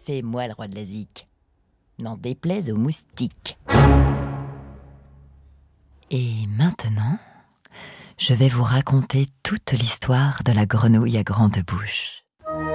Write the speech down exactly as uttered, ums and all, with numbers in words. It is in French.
C'est moi le roi de la zik. N'en déplaise aux moustiques. Et maintenant, je vais vous raconter toute l'histoire de la grenouille à grande bouche.